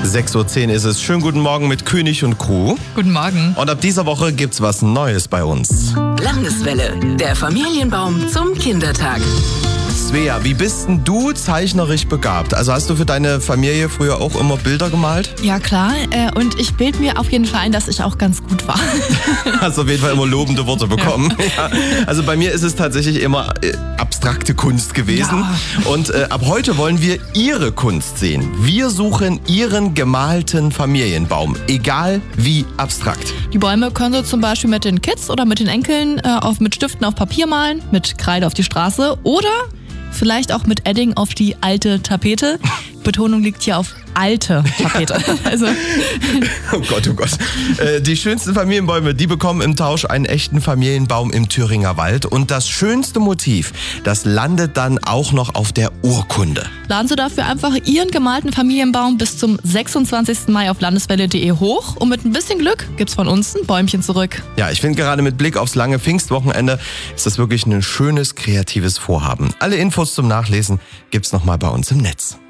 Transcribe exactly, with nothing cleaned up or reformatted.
sechs Uhr zehn ist es. Schönen guten Morgen mit König und Kuh. Guten Morgen. Und ab dieser Woche gibt's was Neues bei uns. Landeswelle, der Familienbaum zum Kindertag. Svea, wie bist denn du zeichnerisch begabt? Also hast du für deine Familie früher auch immer Bilder gemalt? Ja klar, äh, und ich bilde mir auf jeden Fall ein, dass ich auch ganz gut war. Hast auf jeden Fall immer lobende Worte bekommen. Ja. Ja. Also bei mir ist es tatsächlich immer äh, abstrakte Kunst gewesen. Ja. Und äh, ab heute wollen wir ihre Kunst sehen. Wir suchen ihren gemalten Familienbaum, egal wie abstrakt. Die Bäume können Sie zum Beispiel mit den Kids oder mit den Enkeln äh, auf, mit Stiften auf Papier malen, mit Kreide auf die Straße oder vielleicht auch mit Edding auf die alte Tapete. Betonung liegt hier auf alte Tapete. Also. Oh Gott, oh Gott. Äh, die schönsten Familienbäume, die bekommen im Tausch einen echten Familienbaum im Thüringer Wald. Und das schönste Motiv, das landet dann auch noch auf der Urkunde. Laden Sie dafür einfach Ihren gemalten Familienbaum bis zum sechsundzwanzigsten Mai auf landeswelle punkt de hoch. Und mit ein bisschen Glück gibt's von uns ein Bäumchen zurück. Ja, ich finde gerade mit Blick aufs lange Pfingstwochenende ist das wirklich ein schönes, kreatives Vorhaben. Alle Infos zum Nachlesen gibt's nochmal bei uns im Netz.